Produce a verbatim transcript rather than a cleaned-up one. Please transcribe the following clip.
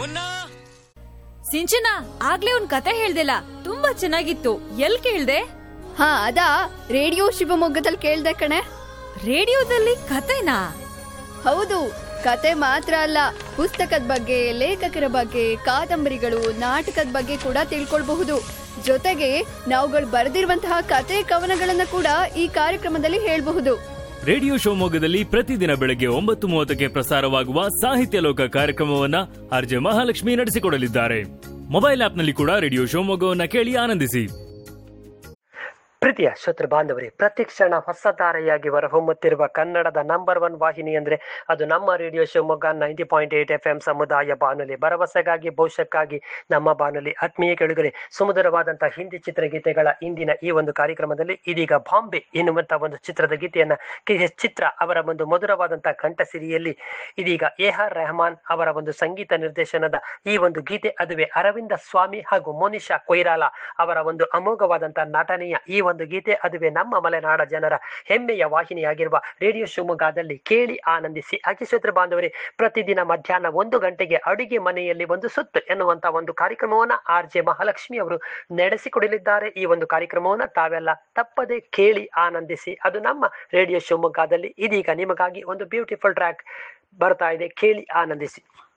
ಸಿಂಚನ, ಆಗ್ಲೇ ಒಂದ್ ಕತೆ ಹೇಳ್ದಿಲ್ಲ, ತುಂಬಾ ಚೆನ್ನಾಗಿತ್ತು. ಎಲ್ ಕೇಳ್ದೆ? ಹಾ ಅದಾ ರೇಡಿಯೋ ಶಿವಮೊಗ್ಗದಲ್ಲಿ ಕೇಳ್ದೆ ಕಣೆ. ರೇಡಿಯೋದಲ್ಲಿ ಕತೆನಾ? ಹೌದು, ಕತೆ ಮಾತ್ರ ಅಲ್ಲ, ಪುಸ್ತಕದ ಬಗ್ಗೆ, ಲೇಖಕರ ಬಗ್ಗೆ, ಕಾದಂಬರಿಗಳು, ನಾಟಕದ ಬಗ್ಗೆ ಕೂಡ ತಿಳ್ಕೊಳ್ಬಹುದು. ಜೊತೆಗೆ ನಾವುಗಳು ಬರೆದಿರುವಂತಹ ಕತೆ ಕವನಗಳನ್ನ ಕೂಡ ಈ ಕಾರ್ಯಕ್ರಮದಲ್ಲಿ ಹೇಳ್ಬಹುದು. ರೇಡಿಯೋ ಶಿವಮೊಗ್ಗದಲ್ಲಿ ಪ್ರತಿದಿನ ಬೆಳಗ್ಗೆ ಒಂಬತ್ತು ಮೂವತ್ತಕ್ಕೆ ಪ್ರಸಾರವಾಗುವ ಸಾಹಿತ್ಯ ಲೋಕ ಕಾರ್ಯಕ್ರಮವನ್ನ ಆರ್ಜೆ ಮಹಾಲಕ್ಷ್ಮಿ ನಡೆಸಿಕೊಡಲಿದ್ದಾರೆ. ಮೊಬೈಲ್ ಆಪ್ನಲ್ಲಿ ಕೂಡ ರೇಡಿಯೋ ಶಿವಮೊಗ್ಗವನ್ನ ಕೇಳಿ ಆನಂದಿಸಿ. ಪ್ರೀತಿಯ ಶ್ರೋತೃ ಬಾಂಧವರೇ, ಪ್ರತಿಕ್ಷಣ ಹೊಸತಾರೆಯಾಗಿ ಹೊರಹೊಮ್ಮುತ್ತಿರುವ ಕನ್ನಡದ ನಂಬರ್ ಒನ್ ವಾಹಿನಿ ಅಂದರೆ ಅದು ನಮ್ಮ radio Shivamogga ninety point eight F M ಸಮುದಾಯ ಬಾನುಲಿ, ಭರವಸೆಗಾಗಿ ಭವಿಷ್ಯಕ್ಕಾಗಿ ನಮ್ಮ ಬಾನುಲಿ. ಆತ್ಮೀಯ ಕೆಳಗರೆ, ಸುಮಧುರವಾದಂತಹ ಹಿಂದಿ ಚಿತ್ರಗೀತೆಗಳ ಇಂದಿನ ಈ ಒಂದು ಕಾರ್ಯಕ್ರಮದಲ್ಲಿ ಇದೀಗ ಬಾಂಬೆ ಎನ್ನುವಂತಹ ಒಂದು ಚಿತ್ರದ ಗೀತೆಯನ್ನ ಕೆ ಎಸ್ ಚಿತ್ರ ಅವರ ಒಂದು ಮಧುರವಾದಂತಹ ಕಂಠಸಿರಿಯಲ್ಲಿ ಇದೀಗ ಎ ಆರ್ ರೆಹಮಾನ್ ಅವರ ಒಂದು ಸಂಗೀತ ನಿರ್ದೇಶನದ ಈ ಒಂದು ಗೀತೆ, ಅದುವೇ ಅರವಿಂದ ಸ್ವಾಮಿ ಹಾಗೂ ಮೋನಿಶಾ ಕೊಯ್ರಾಲ ಅವರ ಒಂದು ಅಮೋಘವಾದಂತಹ ನಟನೆಯ ಈ ಒಂದು ಗೀತೆ, ಅದುವೇ ನಮ್ಮ ಮಲೆನಾಡ ಜನರ ಹೆಮ್ಮೆಯ ವಾಹಿನಿಯಾಗಿರುವ ರೇಡಿಯೋ ಶಿವಮೊಗ್ಗದಲ್ಲಿ ಕೇಳಿ ಆನಂದಿಸಿ. ಅಕಿಶ್ರೋತೃ ಬಾಂಧವರೇ, ಪ್ರತಿದಿನ ಮಧ್ಯಾಹ್ನ ಒಂದು ಗಂಟೆಗೆ ಅಡುಗೆ ಮನೆಯಲ್ಲಿ ಒಂದು ಸುತ್ತು ಎನ್ನುವಂತಹ ಒಂದು ಕಾರ್ಯಕ್ರಮವನ್ನ ಆರ್ ಜೆ ಮಹಾಲಕ್ಷ್ಮಿ ಅವರು ನಡೆಸಿಕೊಡಲಿದ್ದಾರೆ. ಈ ಒಂದು ಕಾರ್ಯಕ್ರಮವನ್ನ ತಾವೆಲ್ಲ ತಪ್ಪದೆ ಕೇಳಿ ಆನಂದಿಸಿ. ಅದು ನಮ್ಮ ರೇಡಿಯೋ ಶಿವಮೊಗ್ಗದಲ್ಲಿ. ಇದೀಗ ನಿಮಗಾಗಿ ಒಂದು ಬ್ಯೂಟಿಫುಲ್ ಟ್ರ್ಯಾಕ್ ಬರ್ತಾ ಇದೆ, ಕೇಳಿ ಆನಂದಿಸಿ.